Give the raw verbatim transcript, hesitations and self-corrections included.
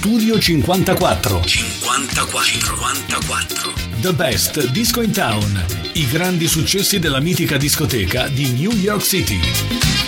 Studio cinquantaquattro. cinquantaquattro. cinquantaquattro. The Best Disco in Town. I grandi successi della mitica discoteca di New York City.